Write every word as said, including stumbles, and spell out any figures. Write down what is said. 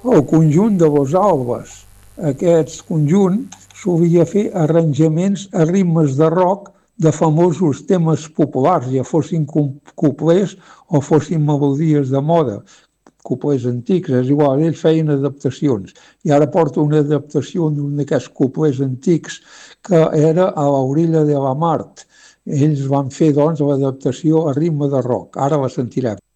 El conjunt de Los Albes. Aquest conjunt solia fer arranjaments a ritmes de rock de famosos temes populars, ja fossin couplers o fossin melodies de moda, couplers antics, és igual, ells feien adaptacions. I ara porto una adaptació d'un d'aquests couplers antics que era a l'Orilla de la Mar. Ells van fer, doncs, l'adaptació a ritme de rock. Ara la sentirem.